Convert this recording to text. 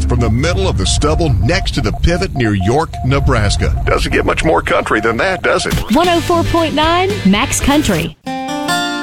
from the middle of the stubble next to the pivot near York, Nebraska. Doesn't get much more country than that, does it? 104.9 Max Country.